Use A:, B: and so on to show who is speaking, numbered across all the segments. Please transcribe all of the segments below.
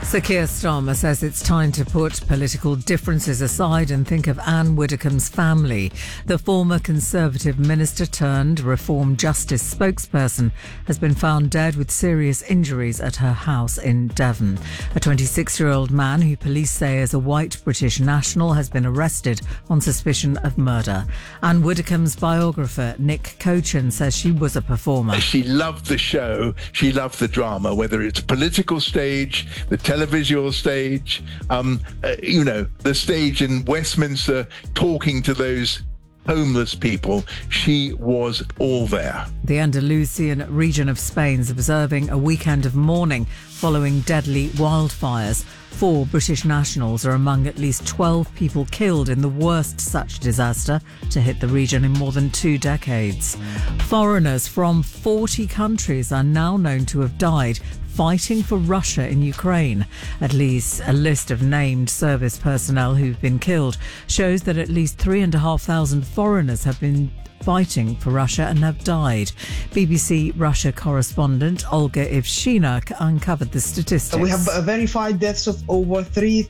A: Sir Keir Starmer says it's time to put political differences aside and think of Anne Widdecombe's family. The former Conservative minister turned Reform Justice spokesperson has been found dead with serious injuries at her house in Devon. A 26-year-old man who police say is a white British national has been arrested on suspicion of murder. Anne Widdecombe's biographer Nick Cochin says she was a performer.
B: She loved the show. She loved the drama, whether it's political stage, the televisual stage, the stage in Westminster talking to those homeless people. She was all there.
A: The Andalusian region of Spain is observing a weekend of mourning following deadly wildfires. 4 British nationals are among at least 12 people killed in the worst such disaster to hit the region in more than 2 decades. Foreigners from 40 countries are now known to have died fighting for Russia in Ukraine. At least a list of named service personnel who've been killed shows that at least 3,500 foreigners have been fighting for Russia and have died. BBC Russia correspondent Olga Ivshina uncovered the statistics.
C: We have verified deaths of over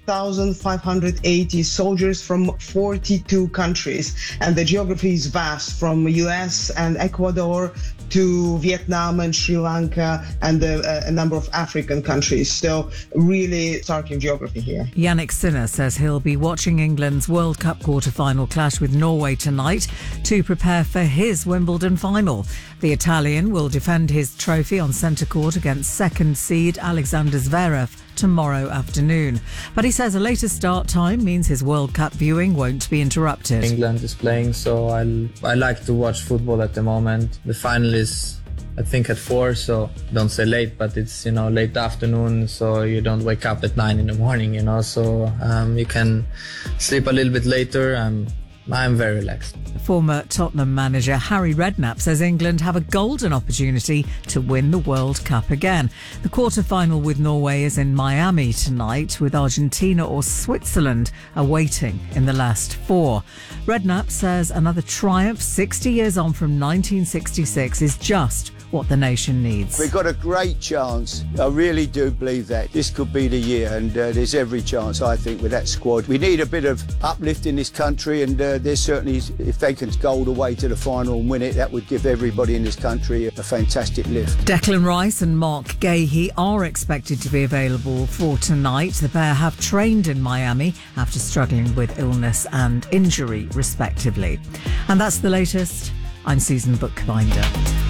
C: 3,580 soldiers from 42 countries, and the geography is vast, from US and Ecuador to Vietnam and Sri Lanka and a number of African countries. So really startling geography here.
A: Yannick Sinner says he'll be watching England's World Cup quarter-final clash with Norway tonight to prepare for his Wimbledon final. The Italian will defend his trophy on centre court against second seed Alexander Zverev tomorrow afternoon. But he says a later start time means his World Cup viewing won't be interrupted.
D: England is playing, so I like to watch football at the moment. The final is, I think, at 4, so don't say late, but it's, late afternoon, so you don't wake up at 9 in the morning, so you can sleep a little bit later. I'm very relaxed.
A: Former Tottenham manager Harry Redknapp says England have a golden opportunity to win the World Cup again. The quarter-final with Norway is in Miami tonight, with Argentina or Switzerland awaiting in the last 4. Redknapp says another triumph 60 years on from 1966 is just what the nation needs.
E: We've got a great chance. I really do believe that. This could be the year, and there's every chance, I think, with that squad. We need a bit of uplift in this country, and there's certainly, if they can go all the way to the final and win it, that would give everybody in this country a fantastic lift.
A: Declan Rice and Mark Gahey are expected to be available for tonight. The pair have trained in Miami after struggling with illness and injury, respectively. And that's the latest. I'm Susan Bookbinder.